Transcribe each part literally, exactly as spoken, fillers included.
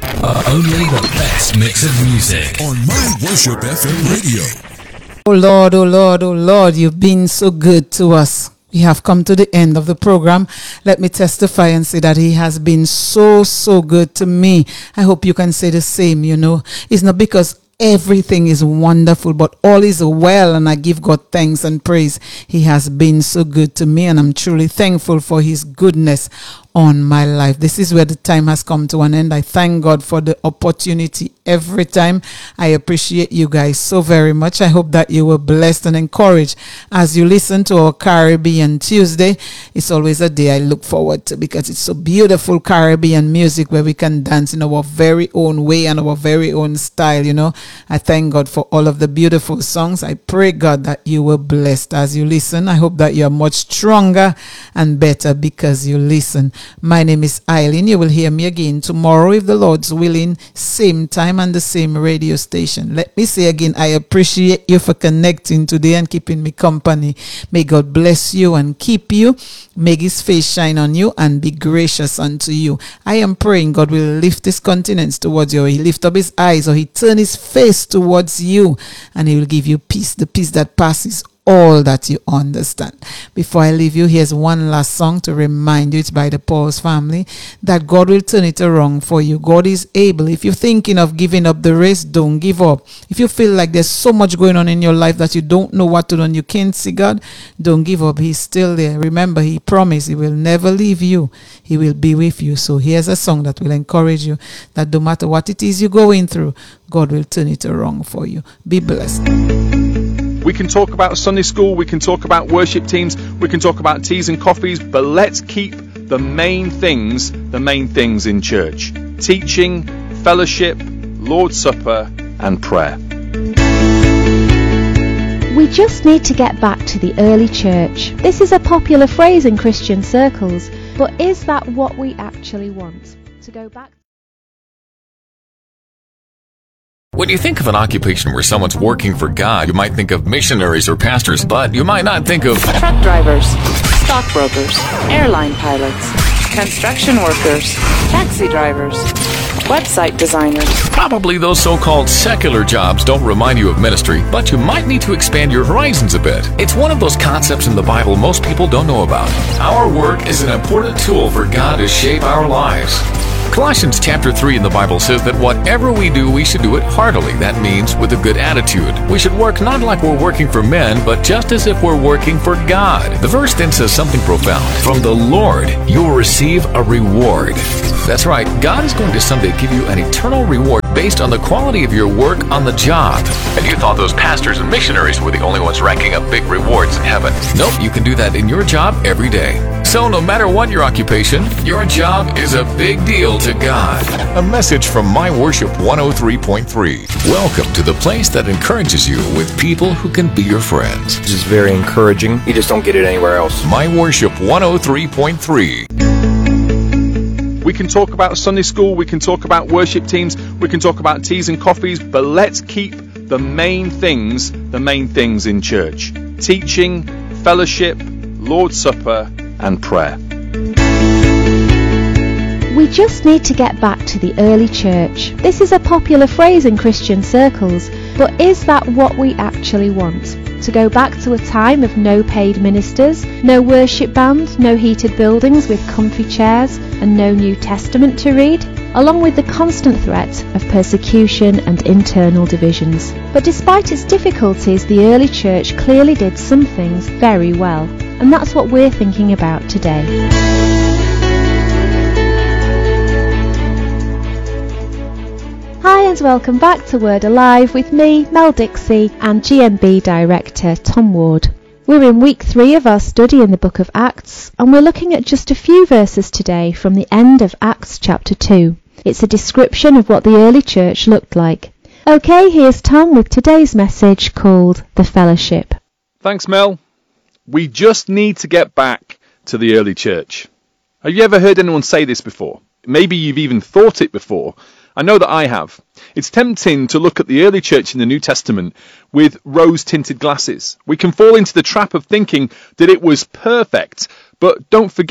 Uh, only the best mix of music on My Worship F M radio. Oh Lord, oh Lord, oh Lord, you've been so good to us. We have come to the end of the program. Let me testify and say that he has been so, so good to me. I hope you can say the same, you know. It's not because everything is wonderful, but all is well, and I give God thanks and praise. He has been so good to me, and I'm truly thankful for his goodness on my life. This is where the time has come to an end. I thank God for the opportunity every time. I appreciate you guys so very much. I hope that you were blessed and encouraged as you listen to our Caribbean Tuesday. It's always a day I look forward to because it's so beautiful Caribbean music where we can dance in our very own way and our very own style, you know. I thank God for all of the beautiful songs. I pray, God, that you were blessed as you listen. I hope that you are much stronger and better because you listen. My name is Eileen. You will hear me again tomorrow, if the Lord's willing, same time and the same radio station. Let me say again, I appreciate you for connecting today and keeping me company. May God bless you and keep you. Make his face shine on you and be gracious unto you. I am praying God will lift his countenance towards you, or he lift up his eyes, or he turn his face towards you, and he will give you peace, the peace that passes all that you understand. Before I leave you, here's one last song to remind you. It's by the Paul's Family, that God will turn it around for you. God is able. If you're thinking of giving up the race, don't give up. If you feel like there's so much going on in your life that you don't know what to do and you can't see God, don't give up. He's still there. Remember, he promised he will never leave you. He will be with you. So here's a song that will encourage you that no matter what it is you're going through, God will turn it around for you. Be blessed. We can talk about Sunday school, we can talk about worship teams, we can talk about teas and coffees, but let's keep the main things, the main things in church. Teaching, fellowship, Lord's Supper, and prayer. We just need to get back to the early church. This is a popular phrase in Christian circles, but is that what we actually want? To go back? When you think of an occupation where someone's working for God, you might think of missionaries or pastors, but you might not think of truck drivers, stockbrokers, airline pilots, construction workers, taxi drivers, website designers. Probably those so-called secular jobs don't remind you of ministry, but you might need to expand your horizons a bit. It's one of those concepts in the Bible most people don't know about. Our work is an important tool for God to shape our lives. Colossians chapter three in the Bible says that whatever we do, we should do it heartily. That means with a good attitude. We should work not like we're working for men, but just as if we're working for God. The verse then says something profound. From the Lord, you will receive a reward. That's right. God is going to someday give you an eternal reward based on the quality of your work on the job. And you thought those pastors and missionaries were the only ones racking up big rewards in heaven. Nope, you can do that in your job every day. So no matter what your occupation, your job is a big deal to God. A message from My Worship one oh three point three. Welcome to the place that encourages you with people who can be your friends. This is very encouraging. You just don't get it anywhere else. My Worship one oh three point three. We can talk about Sunday school, we can talk about worship teams, we can talk about teas and coffees, but let's keep the main things, the main things in church. Teaching, fellowship, Lord's Supper, and prayer. We just need to get back to the early church. This is a popular phrase in Christian circles, but is that what we actually want? To go back to a time of no paid ministers, no worship band, no heated buildings with comfy chairs, and no New Testament to read, along with the constant threat of persecution and internal divisions. But despite its difficulties, the early church clearly did some things very well, and that's what we're thinking about today. Hi and welcome back to Word Alive with me, Mel Dixie, and G M B Director Tom Ward. We're in week three of our study in the book of Acts, and we're looking at just a few verses today from the end of Acts chapter two. It's a description of what the early church looked like. Okay, here's Tom with today's message called The Fellowship. Thanks, Mel. We just need to get back to the early church. Have you ever heard anyone say this before? Maybe you've even thought it before. I know that I have. It's tempting to look at the early church in the New Testament with rose-tinted glasses. We can fall into the trap of thinking that it was perfect, but don't forget,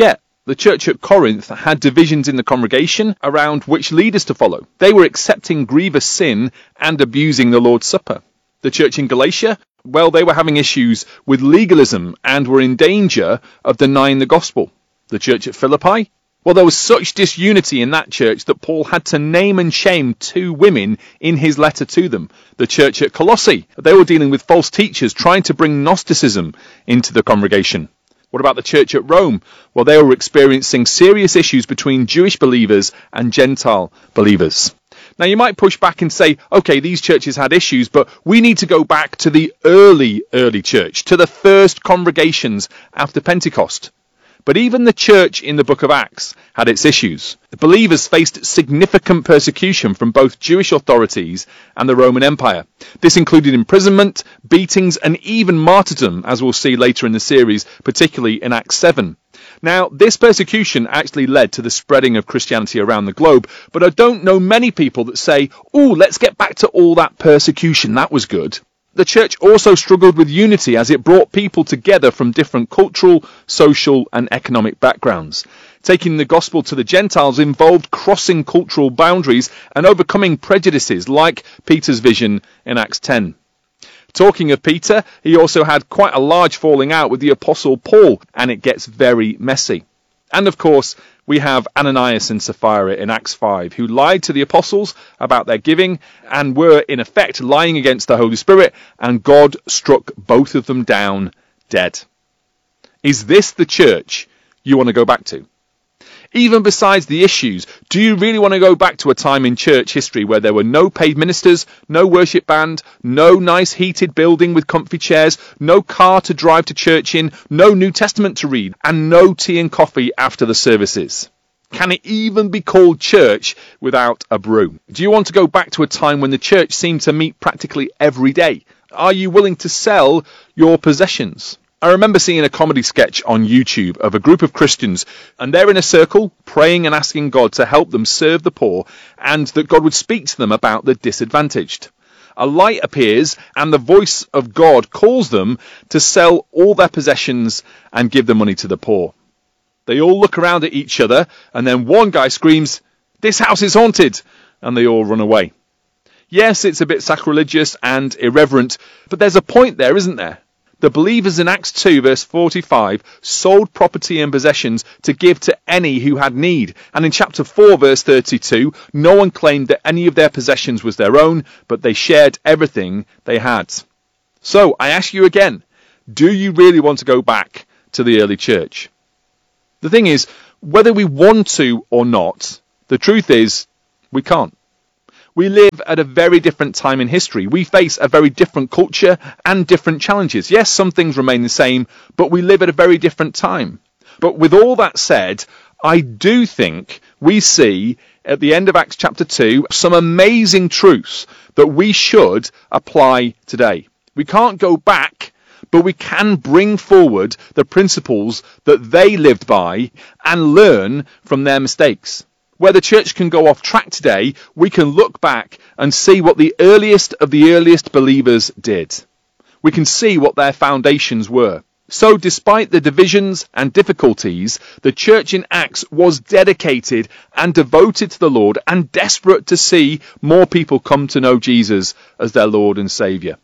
The church at Corinth had divisions in the congregation around which leaders to follow. They were accepting grievous sin and abusing the Lord's Supper. The church in Galatia, well, they were having issues with legalism and were in danger of denying the gospel. The church at Philippi, well, there was such disunity in that church that Paul had to name and shame two women in his letter to them. The church at Colossae, they were dealing with false teachers trying to bring Gnosticism into the congregation. What about the church at Rome? Well, they were experiencing serious issues between Jewish believers and Gentile believers. Now, you might push back and say, okay, these churches had issues, but we need to go back to the early, early church, to the first congregations after Pentecost. But even the church in the book of Acts had its issues. The believers faced significant persecution from both Jewish authorities and the Roman Empire. This included imprisonment, beatings, and even martyrdom, as we'll see later in the series, particularly in Acts seven. Now, this persecution actually led to the spreading of Christianity around the globe, but I don't know many people that say, oh, let's get back to all that persecution, that was good. The church also struggled with unity as it brought people together from different cultural, social and economic backgrounds. Taking the gospel to the Gentiles involved crossing cultural boundaries and overcoming prejudices like Peter's vision in Acts ten. Talking of Peter, he also had quite a large falling out with the Apostle Paul, and it gets very messy. And of course, we have Ananias and Sapphira in Acts five, who lied to the apostles about their giving and were, in effect, lying against the Holy Spirit, and God struck both of them down dead. Is this the church you want to go back to? Even besides the issues, do you really want to go back to a time in church history where there were no paid ministers, no worship band, no nice heated building with comfy chairs, no car to drive to church in, no New Testament to read, and no tea and coffee after the services? Can it even be called church without a brew? Do you want to go back to a time when the church seemed to meet practically every day? Are you willing to sell your possessions? I remember seeing a comedy sketch on YouTube of a group of Christians, and they're in a circle praying and asking God to help them serve the poor and that God would speak to them about the disadvantaged. A light appears and the voice of God calls them to sell all their possessions and give the money to the poor. They all look around at each other and then one guy screams, "This house is haunted!" and they all run away. Yes, it's a bit sacrilegious and irreverent, but there's a point there, isn't there? The believers in Acts two verse forty-five sold property and possessions to give to any who had need. And in chapter four verse thirty-two, no one claimed that any of their possessions was their own, but they shared everything they had. So I ask you again, do you really want to go back to the early church? The thing is, whether we want to or not, the truth is we can't. We live at a very different time in history. We face a very different culture and different challenges. Yes, some things remain the same, but we live at a very different time. But with all that said, I do think we see at the end of Acts chapter two some amazing truths that we should apply today. We can't go back, but we can bring forward the principles that they lived by and learn from their mistakes. Where the church can go off track today, we can look back and see what the earliest of the earliest believers did. We can see what their foundations were. So despite the divisions and difficulties, the church in Acts was dedicated and devoted to the Lord and desperate to see more people come to know Jesus as their Lord and Saviour.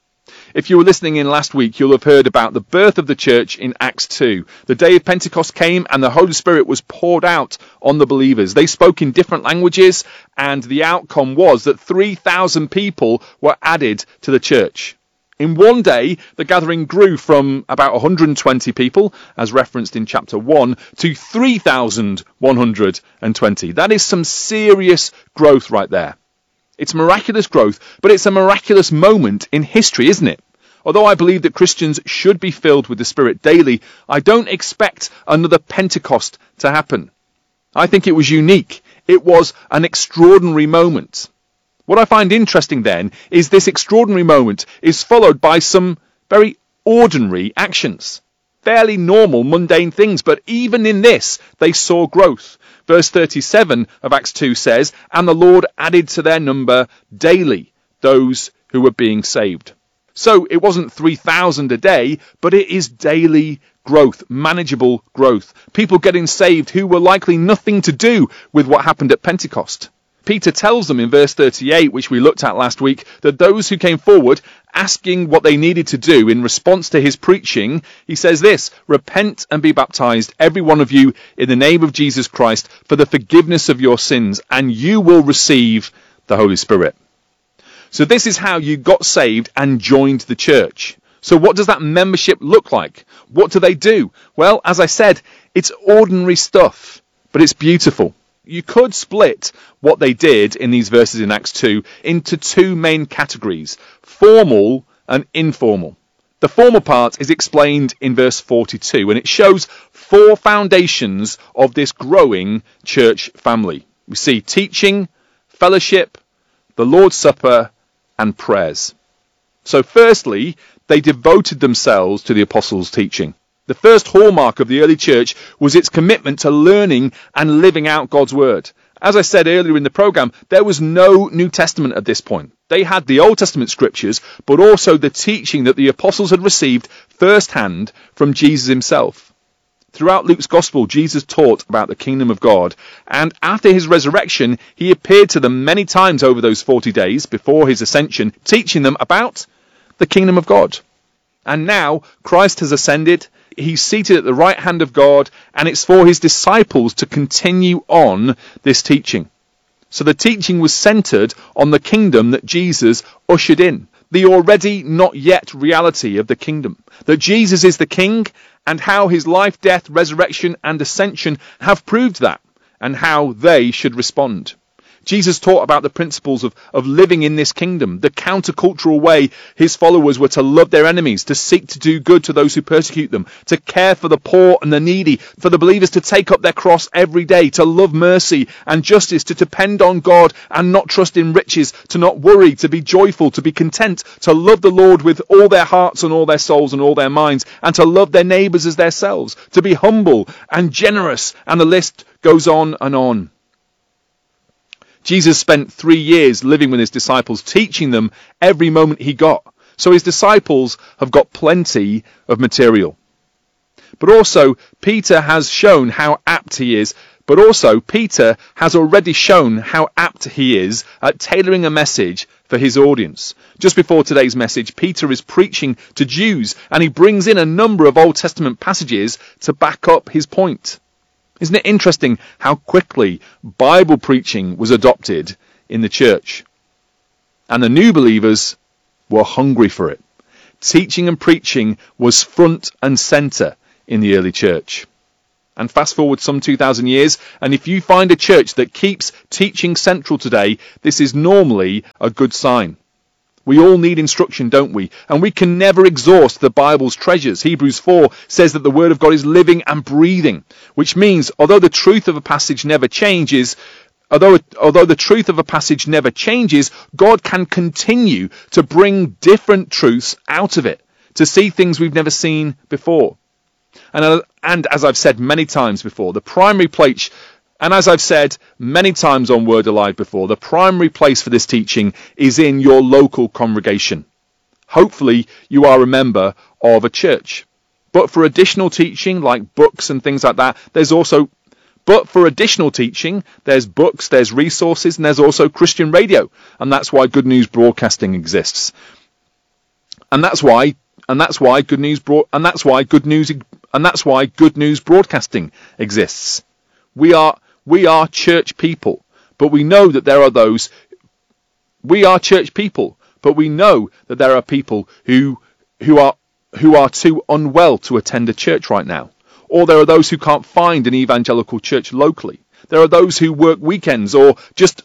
If you were listening in last week, you'll have heard about the birth of the church in Acts two. The day of Pentecost came and the Holy Spirit was poured out on the believers. They spoke in different languages, and the outcome was that three thousand people were added to the church. In one day, the gathering grew from about one hundred twenty people, as referenced in chapter one, to three thousand one hundred twenty. That is some serious growth right there. It's miraculous growth, but it's a miraculous moment in history, isn't it? Although I believe that Christians should be filled with the Spirit daily, I don't expect another Pentecost to happen. I think it was unique. It was an extraordinary moment. What I find interesting then is this extraordinary moment is followed by some very ordinary actions. Fairly normal, mundane things, but even in this, they saw growth. Verse thirty-seven of Acts two says, "And the Lord added to their number daily those who were being saved." So it wasn't three thousand a day, but it is daily growth, manageable growth. People getting saved who were likely nothing to do with what happened at Pentecost. Peter tells them in verse thirty-eight, which we looked at last week, that those who came forward asking what they needed to do in response to his preaching, he says this, repent and be baptized, every one of you, in the name of Jesus Christ, for the forgiveness of your sins, and you will receive the Holy Spirit. So this is how you got saved and joined the church. So what does that membership look like? What do they do? Well, as I said, it's ordinary stuff, but it's beautiful. You could split what they did in these verses in Acts two into two main categories, formal and informal. The formal part is explained in verse forty-two, and it shows four foundations of this growing church family. We see teaching, fellowship, the Lord's Supper, and prayers. So firstly, they devoted themselves to the apostles' teaching. The first hallmark of the early church was its commitment to learning and living out God's word. As I said earlier in the program, there was no New Testament at this point. They had the Old Testament scriptures, but also the teaching that the apostles had received firsthand from Jesus himself. Throughout Luke's gospel, Jesus taught about the kingdom of God, and after his resurrection, he appeared to them many times over those forty days before his ascension, teaching them about the kingdom of God. And now Christ has ascended. He's seated at the right hand of God, and it's for his disciples to continue on this teaching. So the teaching was centered on the kingdom that Jesus ushered in, the already not yet reality of the kingdom, that Jesus is the king, and how his life, death, resurrection, and ascension have proved that, and how they should respond. Jesus taught about the principles of, of living in this kingdom, the countercultural way his followers were to love their enemies, to seek to do good to those who persecute them, to care for the poor and the needy, for the believers to take up their cross every day, to love mercy and justice, to depend on God and not trust in riches, to not worry, to be joyful, to be content, to love the Lord with all their hearts and all their souls and all their minds, and to love their neighbours as themselves, to be humble and generous, and the list goes on and on. Jesus spent three years living with his disciples, teaching them every moment he got. So his disciples have got plenty of material. But also, Peter has shown how apt he is. But also, Peter has already shown how apt he is at tailoring a message for his audience. Just before today's message, Peter is preaching to Jews, and he brings in a number of Old Testament passages to back up his point. Isn't it interesting how quickly Bible preaching was adopted in the church? And the new believers were hungry for it. Teaching and preaching was front and center in the early church. And fast forward some two thousand years, and if you find a church that keeps teaching central today, this is normally a good sign. We all need instruction, don't we? And we can never exhaust the Bible's treasures. Hebrews four says that the Word of God is living and breathing, which means although the truth of a passage never changes, although, although the truth of a passage never changes, God can continue to bring different truths out of it, to see things we've never seen before. And, uh, and as I've said many times before, the primary place And as I've said many times on Word Alive before, the primary place for this teaching is in your local congregation. Hopefully you are a member of a church. But for additional teaching, like books and things like that, there's also, but for additional teaching, there's books, there's resources, and there's also Christian radio. And that's why Good News Broadcasting exists. And that's why, and that's why Good News, Broad, and that's why Good News, and that's why Good News Broadcasting exists. We are, We are church people, but we know that there are those, we are church people, but we know that there are people who, who are, who are too unwell to attend a church right now. Or there are those who can't find an evangelical church locally. There are those who work weekends or just,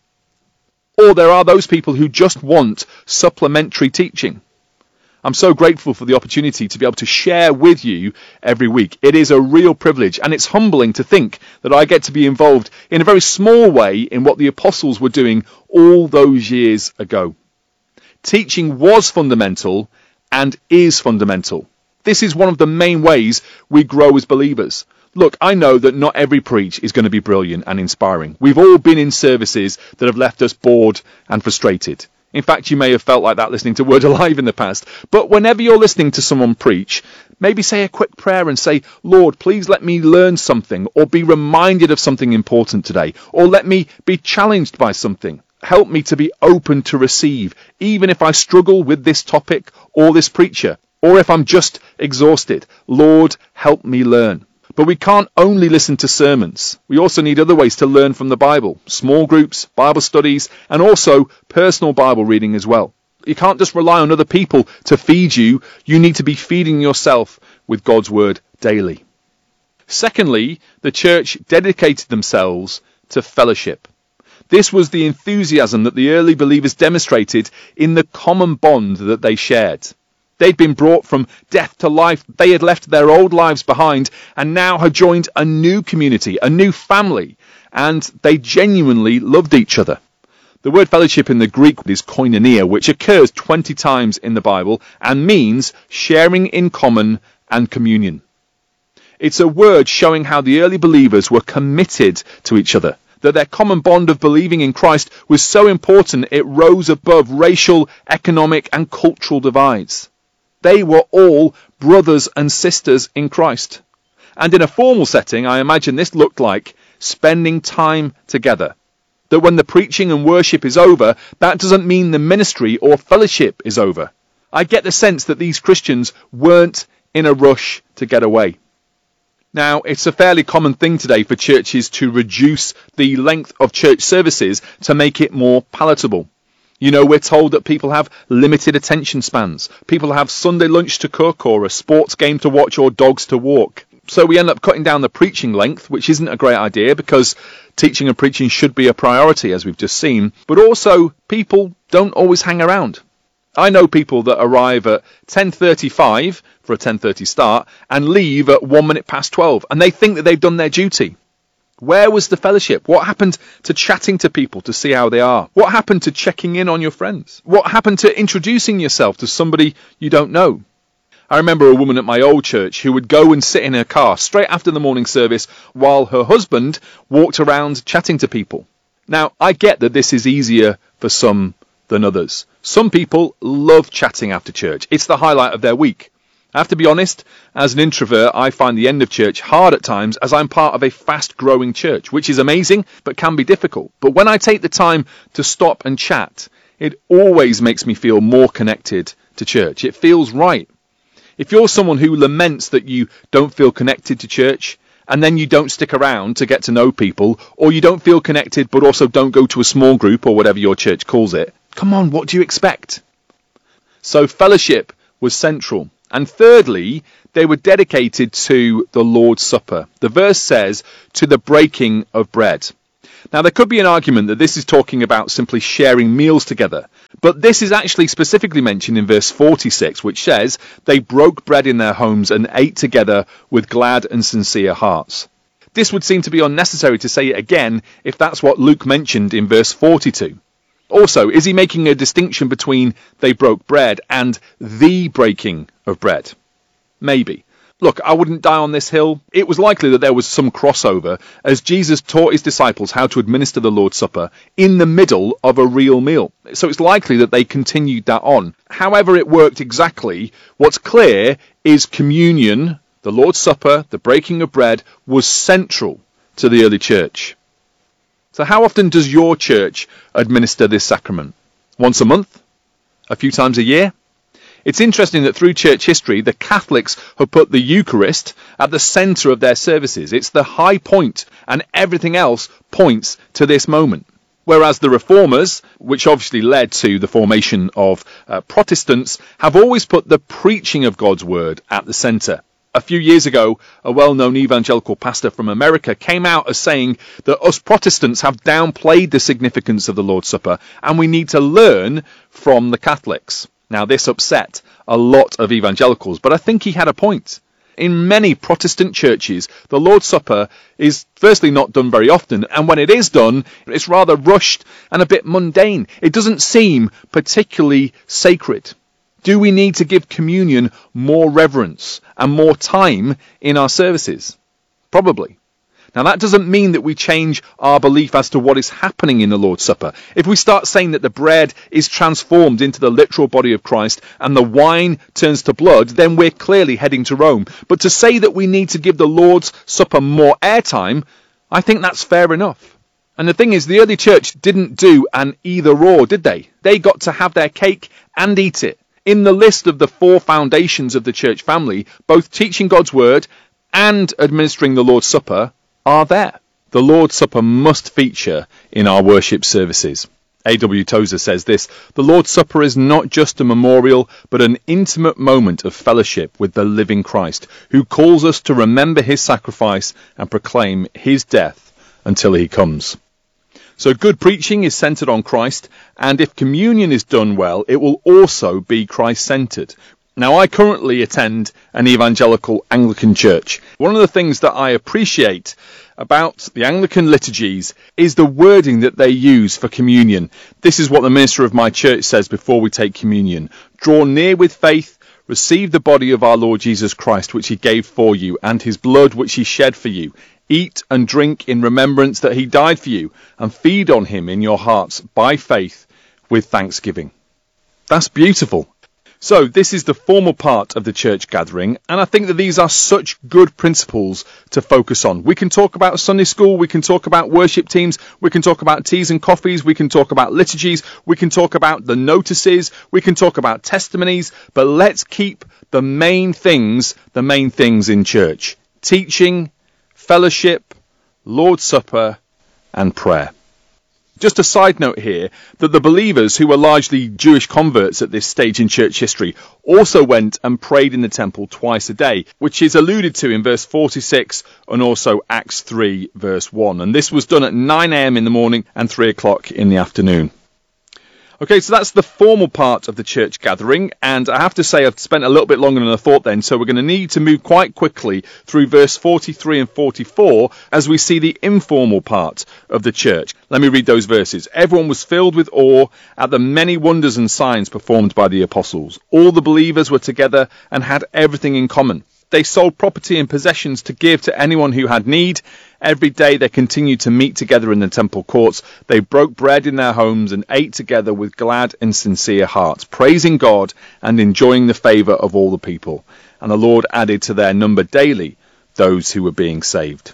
or there are those people who just want supplementary teaching. I'm so grateful for the opportunity to be able to share with you every week. It is a real privilege, and it's humbling to think that I get to be involved in a very small way in what the apostles were doing all those years ago. Teaching was fundamental and is fundamental. This is one of the main ways we grow as believers. Look, I know that not every preach is going to be brilliant and inspiring. We've all been in services that have left us bored and frustrated. In fact, you may have felt like that listening to Word Alive in the past. But whenever you're listening to someone preach, maybe say a quick prayer and say, Lord, please let me learn something, or be reminded of something important today, or let me be challenged by something. Help me to be open to receive, even if I struggle with this topic or this preacher, or if I'm just exhausted. Lord, help me learn. But we can't only listen to sermons. We also need other ways to learn from the Bible. Small groups, Bible studies, and also personal Bible reading as well. You can't just rely on other people to feed you. You need to be feeding yourself with God's Word daily. Secondly, the church dedicated themselves to fellowship. This was the enthusiasm that the early believers demonstrated in the common bond that they shared. They'd been brought from death to life. They had left their old lives behind and now had joined a new community, a new family, and they genuinely loved each other. The word fellowship in the Greek is koinonia, which occurs twenty times in the Bible and means sharing in common and communion. It's a word showing how the early believers were committed to each other, that their common bond of believing in Christ was so important it rose above racial, economic, and cultural divides. They were all brothers and sisters in Christ. And in a formal setting, I imagine this looked like spending time together. That when the preaching and worship is over, that doesn't mean the ministry or fellowship is over. I get the sense that these Christians weren't in a rush to get away. Now, it's a fairly common thing today for churches to reduce the length of church services to make it more palatable. You know, we're told that people have limited attention spans. People have Sunday lunch to cook or a sports game to watch or dogs to walk. So we end up cutting down the preaching length, which isn't a great idea because teaching and preaching should be a priority, as we've just seen. But also, people don't always hang around. I know people that arrive at ten thirty-five for a ten thirty start and leave at one minute past twelve, and they think that they've done their duty. Where was the fellowship? What happened to chatting to people to see how they are? What happened to checking in on your friends? What happened to introducing yourself to somebody you don't know? I remember a woman at my old church who would go and sit in her car straight after the morning service while her husband walked around chatting to people. Now, I get that this is easier for some than others. Some people love chatting after church. It's the highlight of their week. I have to be honest, as an introvert, I find the end of church hard at times as I'm part of a fast-growing church, which is amazing, but can be difficult. But when I take the time to stop and chat, it always makes me feel more connected to church. It feels right. If you're someone who laments that you don't feel connected to church, and then you don't stick around to get to know people, or you don't feel connected but also don't go to a small group or whatever your church calls it, come on, what do you expect? So fellowship was central. And thirdly, they were dedicated to the Lord's Supper. The verse says, to the breaking of bread. Now, there could be an argument that this is talking about simply sharing meals together. But this is actually specifically mentioned in verse forty-six, which says, they broke bread in their homes and ate together with glad and sincere hearts. This would seem to be unnecessary to say it again if that's what Luke mentioned in verse forty-two. Also, is he making a distinction between they broke bread and the breaking of bread? Maybe. Look, I wouldn't die on this hill. It was likely that there was some crossover as Jesus taught his disciples how to administer the Lord's Supper in the middle of a real meal. So it's likely that they continued that on. However it worked exactly, what's clear is communion, the Lord's Supper, the breaking of bread, was central to the early church. So how often does your church administer this sacrament? Once a month? A few times a year? It's interesting that through church history, the Catholics have put the Eucharist at the centre of their services. It's the high point, and everything else points to this moment. Whereas the Reformers, which obviously led to the formation of uh, Protestants, have always put the preaching of God's word at the centre. A few years ago, a well-known evangelical pastor from America came out as saying that us Protestants have downplayed the significance of the Lord's Supper and we need to learn from the Catholics. Now, this upset a lot of evangelicals, but I think he had a point. In many Protestant churches, the Lord's Supper is firstly not done very often, and when it is done, it's rather rushed and a bit mundane. It doesn't seem particularly sacred. Do we need to give communion more reverence and more time in our services? Probably. Now, that doesn't mean that we change our belief as to what is happening in the Lord's Supper. If we start saying that the bread is transformed into the literal body of Christ and the wine turns to blood, then we're clearly heading to Rome. But to say that we need to give the Lord's Supper more airtime, I think that's fair enough. And the thing is, the early church didn't do an either-or, did they? They got to have their cake and eat it. In the list of the four foundations of the church family, both teaching God's word and administering the Lord's Supper are there. The Lord's Supper must feature in our worship services. A W Tozer says this: the Lord's Supper is not just a memorial, but an intimate moment of fellowship with the living Christ, who calls us to remember his sacrifice and proclaim his death until he comes. So good preaching is centered on Christ, and if communion is done well, it will also be Christ-centered. Now, I currently attend an evangelical Anglican church. One of the things that I appreciate about the Anglican liturgies is the wording that they use for communion. This is what the minister of my church says before we take communion. Draw near with faith, receive the body of our Lord Jesus Christ, which he gave for you, and his blood which he shed for you. Eat and drink in remembrance that he died for you, and feed on him in your hearts by faith with thanksgiving. That's beautiful. So this is the formal part of the church gathering, and I think that these are such good principles to focus on. We can talk about Sunday school, we can talk about worship teams, we can talk about teas and coffees, we can talk about liturgies, we can talk about the notices, we can talk about testimonies, but let's keep the main things, the main things in church. Teaching, fellowship, Lord's Supper, and prayer. Just a side note here, that the believers, who were largely Jewish converts at this stage in church history, also went and prayed in the temple twice a day, which is alluded to in verse forty-six and also Acts three verse one. And this was done at nine a.m. in the morning and three o'clock in the afternoon. Okay, so that's the formal part of the church gathering, and I have to say I've spent a little bit longer than I thought then, so we're going to need to move quite quickly through verse forty-three and forty-four as we see the informal part of the church. Let me read those verses. Everyone was filled with awe at the many wonders and signs performed by the apostles. All the believers were together and had everything in common. They sold property and possessions to give to anyone who had need. Every day they continued to meet together in the temple courts. They broke bread in their homes and ate together with glad and sincere hearts, praising God and enjoying the favour of all the people. And the Lord added to their number daily those who were being saved.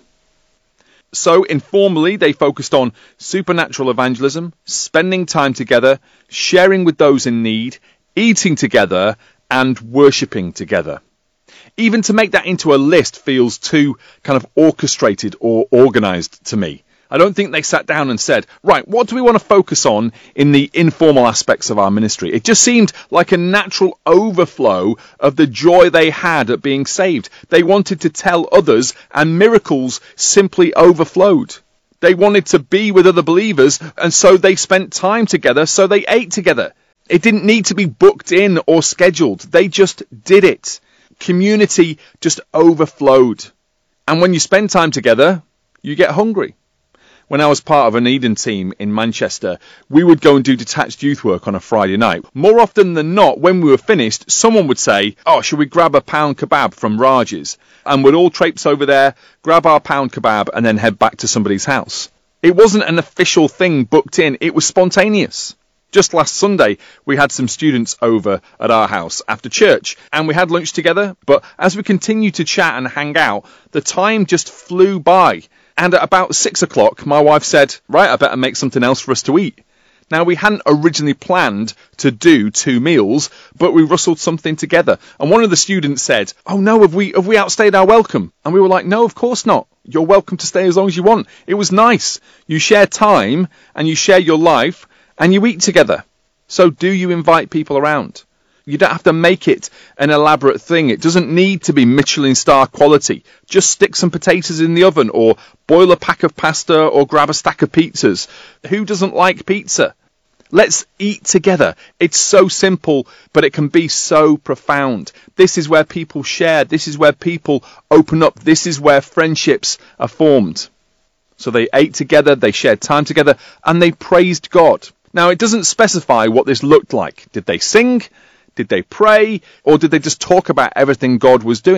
So informally, they focused on supernatural evangelism, spending time together, sharing with those in need, eating together, and worshipping together. Even to make that into a list feels too kind of orchestrated or organised to me. I don't think they sat down and said, right, what do we want to focus on in the informal aspects of our ministry? It just seemed like a natural overflow of the joy they had at being saved. They wanted to tell others, and miracles simply overflowed. They wanted to be with other believers, and so they spent time together, so they ate together. It didn't need to be booked in or scheduled. They just did it. Community just overflowed. And when you spend time together, you get hungry. When I was part of an Eden team in Manchester, we would go and do detached youth work on a Friday night. More often than not, when we were finished, someone would say, oh, should we grab a pound kebab from Raj's? And we'd all traipse over there, grab our pound kebab, and then head back to somebody's house. It wasn't an official thing booked in. It was spontaneous. Just last Sunday, we had some students over at our house after church, and we had lunch together, but as we continued to chat and hang out, the time just flew by. And at about six o'clock, my wife said, right, I better make something else for us to eat. Now, we hadn't originally planned to do two meals, but we rustled something together. And one of the students said, oh no, have we, have we outstayed our welcome? And we were like, no, of course not. You're welcome to stay as long as you want. It was nice. You share time, and you share your life, and you eat together. So do you invite people around? You don't have to make it an elaborate thing. It doesn't need to be Michelin star quality. Just stick some potatoes in the oven, or boil a pack of pasta, or grab a stack of pizzas. Who doesn't like pizza? Let's eat together. It's so simple, but it can be so profound. This is where people share. This is where people open up. This is where friendships are formed. So they ate together, they shared time together, and they praised God. Now, it doesn't specify what this looked like. Did they sing? Did they pray? Or did they just talk about everything God was doing?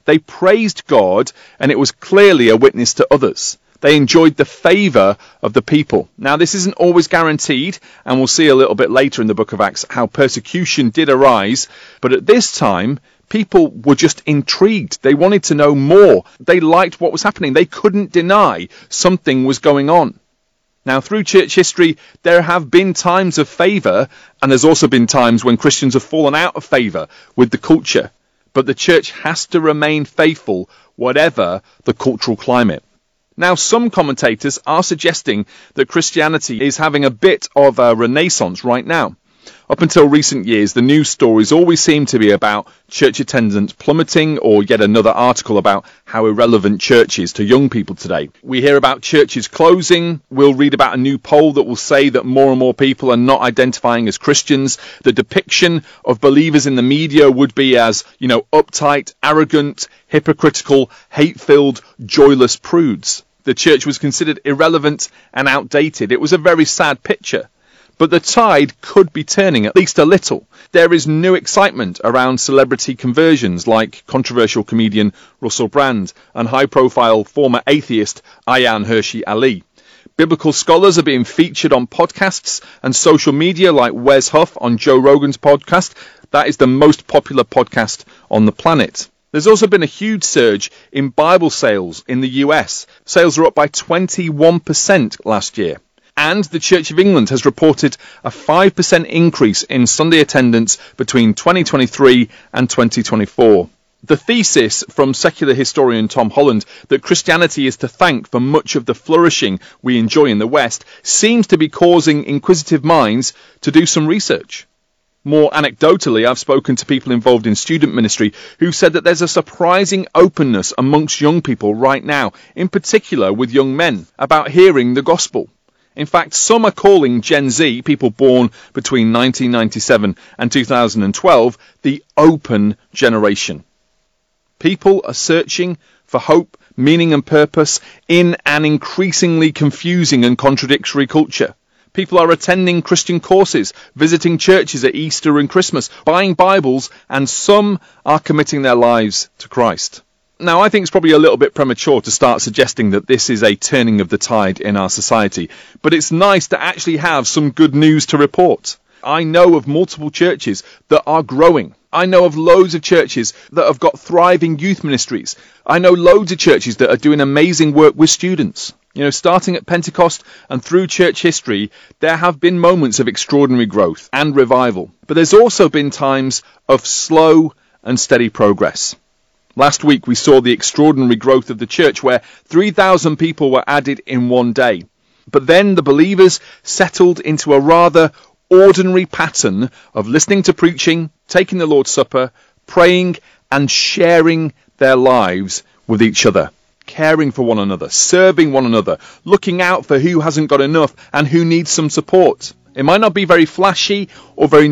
They praised God, and it was clearly a witness to others. They enjoyed the favour of the people. Now, this isn't always guaranteed, and we'll see a little bit later in the book of Acts how persecution did arise. But at this time, people were just intrigued. They wanted to know more. They liked what was happening. They couldn't deny something was going on. Now, through church history, there have been times of favour, and there's also been times when Christians have fallen out of favour with the culture. But the church has to remain faithful, whatever the cultural climate. Now, some commentators are suggesting that Christianity is having a bit of a renaissance right now. Up until recent years, the news stories always seem to be about church attendance plummeting, or yet another article about how irrelevant church is to young people today. We hear about churches closing. We'll read about a new poll that will say that more and more people are not identifying as Christians. The depiction of believers in the media would be as, you know, uptight, arrogant, hypocritical, hate-filled, joyless prudes. The church was considered irrelevant and outdated. It was a very sad picture. But the tide could be turning at least a little. There is new excitement around celebrity conversions like controversial comedian Russell Brand and high-profile former atheist Ayaan Hirsi Ali. Biblical scholars are being featured on podcasts and social media like Wes Huff on Joe Rogan's podcast. That is the most popular podcast on the planet. There's also been a huge surge in Bible sales in the U S. Sales are up by twenty-one percent last year. And the Church of England has reported a five percent increase in Sunday attendance between twenty twenty-three and twenty twenty-four. The thesis from secular historian Tom Holland that Christianity is to thank for much of the flourishing we enjoy in the West seems to be causing inquisitive minds to do some research. More anecdotally, I've spoken to people involved in student ministry who said that there's a surprising openness amongst young people right now, in particular with young men, about hearing the gospel. In fact, some are calling Gen Z, people born between nineteen ninety-seven and two thousand twelve, the open generation. People are searching for hope, meaning and purpose in an increasingly confusing and contradictory culture. People are attending Christian courses, visiting churches at Easter and Christmas, buying Bibles, and some are committing their lives to Christ. Now, I think it's probably a little bit premature to start suggesting that this is a turning of the tide in our society, but it's nice to actually have some good news to report. I know of multiple churches that are growing. I know of loads of churches that have got thriving youth ministries. I know loads of churches that are doing amazing work with students. You know, starting at Pentecost and through church history, there have been moments of extraordinary growth and revival. But there's also been times of slow and steady progress. Last week we saw the extraordinary growth of the church where three thousand people were added in one day. But then the believers settled into a rather ordinary pattern of listening to preaching, taking the Lord's Supper, praying and sharing their lives with each other. Caring for one another, serving one another, looking out for who hasn't got enough and who needs some support. It might not be very flashy or very